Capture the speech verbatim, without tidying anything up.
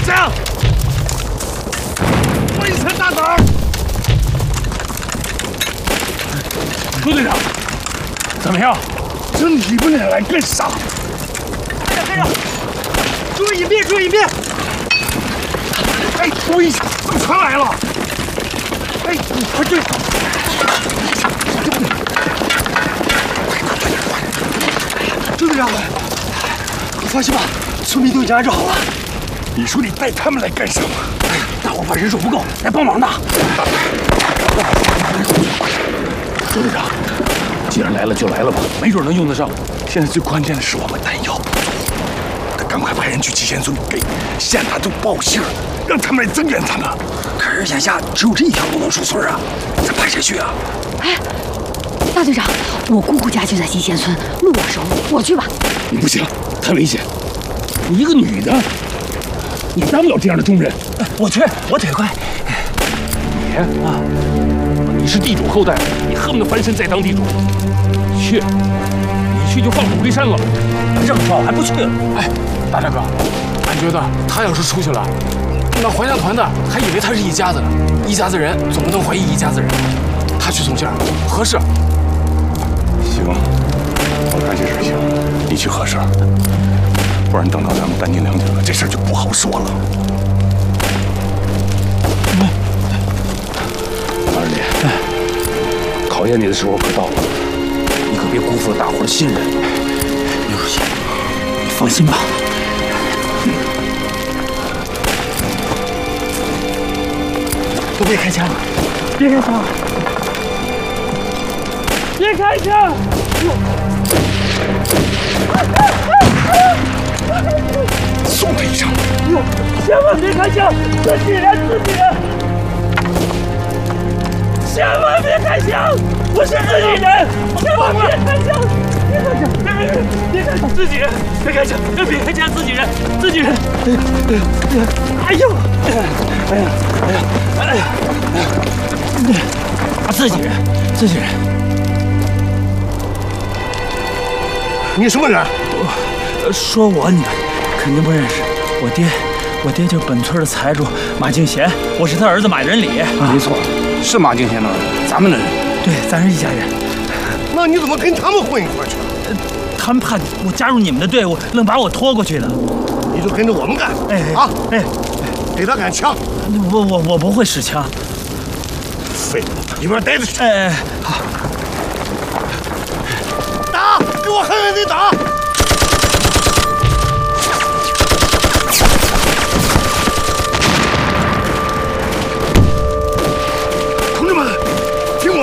下！围城大枣！朱队长，怎么样？这你们俩来干啥？ 队长，队长，注意隐蔽，注意隐蔽！ 哎，危险！船来了！哎，快追！ 朱队长，你放心吧，村民都已经安置好了。 你说你带他们来干什么？ 哎，大伙怕人手不够，来帮忙的。 朱队长，既然来了就来了吧，没准能用得上。现在最关键的是我们弹药，得赶快派人去七贤村给县大队报信儿，让他们来增援咱们。 可是眼下只有这一条路能出村啊，咱派谁去啊？ 哎，大队长，我姑姑家就在西贤村，路我熟，我去吧。 你不行，太危险。你一个女的，你当不了这样的重任。 我去，我腿快。 你啊，你是地主后代，你恨不得翻身再当地主。去，你去就放虎归山了。 这么说我还不去？ 哎，大大哥，俺觉得他要是出去了，那怀乡团的还以为他是一家子呢。一家子人总不能怀疑一家子人。他去送信儿合适。 行，我看这事行，你去合适。不然等到咱们弹尽粮绝了，这事就不好说了。二弟，考验你的时候可到了，你可别辜负了大伙的信任。 刘主席，你放心吧。都别开枪，别开枪，别开枪！ 送他一程。 千万别开枪，自己人，自己人！千万别开枪，我是自己人，千万别开枪，别开枪，别别别开枪，自己人，别开枪，别开枪，自己人，自己人！哎呦，哎呀，哎呀，哎呀，哎呀，自己人，自己人！ 你什么人？ 我说我你肯定不认识，我爹。我爹就是本村的财主马敬贤，我是他儿子马仁礼。 没错，是马敬贤的儿子，咱们的人。 对，咱是一家人。 那你怎么跟他们混一块去了？ 他们怕我加入你们的队伍，愣把我拖过去的。 你就跟着我们干。 哎啊， 哎， 给他杆枪。 我我我不会使枪。 废物，一边待着去。 哎哎，好。 打，给我狠狠地打！